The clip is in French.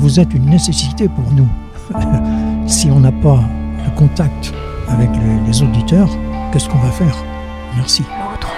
vous êtes une nécessité pour nous. Si on n'a pas le contact avec les auditeurs, qu'est-ce qu'on va faire? Merci. L'autre